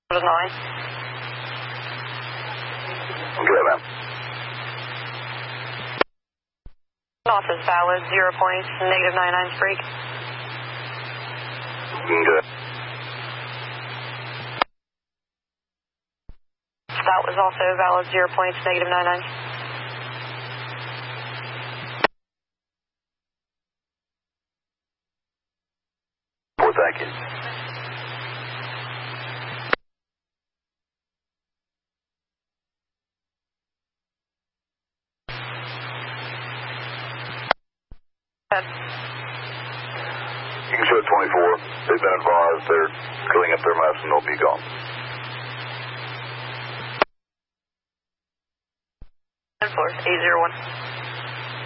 9. Okay, ma'am. Off is valid, 0 points, negative 99 freak. Okay. That was also valid, 0 points, negative 99. Well, thank you. You can show 24. They've been advised they're cleaning up their mess and they'll be gone. 10-4, 801.